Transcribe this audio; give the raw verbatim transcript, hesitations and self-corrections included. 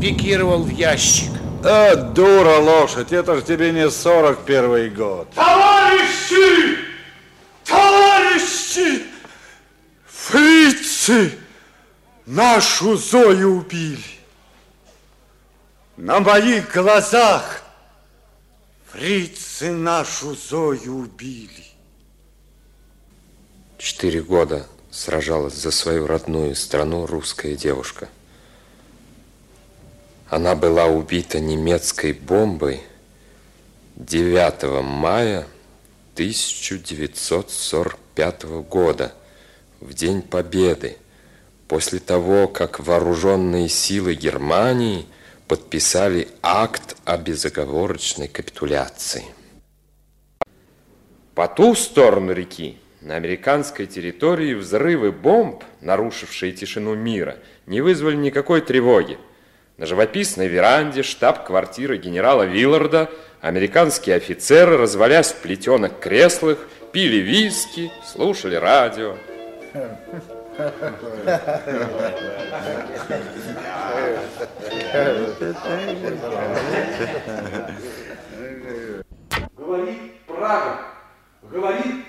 пикировал в ящик. А, дура лошадь, это же тебе не сорок первый год. Товарищи! Товарищи! Фрицы нашу Зою убили. На моих глазах фрицы нашу Зою убили. Четыре года сражалась за свою родную страну русская девушка. Она была убита немецкой бомбой девятого мая тысяча девятьсот сорок пятого года, в День Победы, после того, как вооруженные силы Германии подписали акт о безоговорочной капитуляции. По ту сторону реки, на американской территории, взрывы бомб, нарушившие тишину мира, не вызвали никакой тревоги. На живописной веранде штаб-квартиры генерала Вилларда американские офицеры, развалясь в плетеных креслах, пили виски, слушали радио. Говорит Прага, говорит